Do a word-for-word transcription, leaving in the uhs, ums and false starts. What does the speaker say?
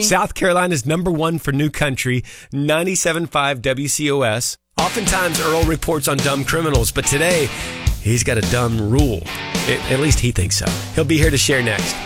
South Carolina's number one for new country, ninety-seven point five W C O S. Oftentimes, Earl reports on dumb criminals, but today, he's got a dumb rule. It, at least he thinks so. He'll be here to share next.